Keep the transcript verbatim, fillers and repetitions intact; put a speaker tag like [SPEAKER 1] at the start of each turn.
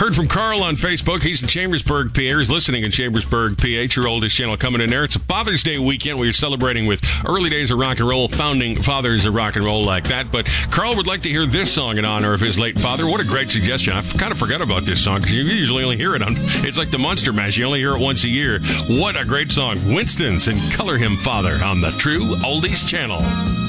[SPEAKER 1] Heard from Carl on Facebook. He's in Chambersburg, P A. He's listening in Chambersburg, P A. Your oldest channel coming in there. It's a Father's Day weekend where you're celebrating with early days of rock and roll, founding fathers of rock and roll like that. But Carl would like to hear this song in honor of his late father. What a great suggestion. I kind of forgot about this song because you usually only hear it on, it's like the Monster Mash. You only hear it once a year. What a great song. Winston's and Color Him Father on the True Oldies channel.